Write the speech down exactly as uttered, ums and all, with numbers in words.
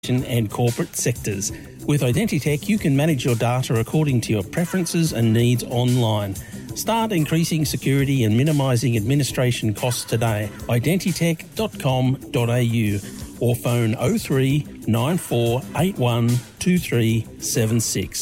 and corporate sectors. With Identitech, you can manage your data according to your preferences and needs online. Start increasing security and minimising administration costs today. identitech dot com dot a u or phone oh three nine four eight one two three seven six.